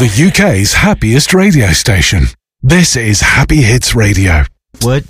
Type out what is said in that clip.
The UK's happiest radio station. This is Happy Hits Radio. What?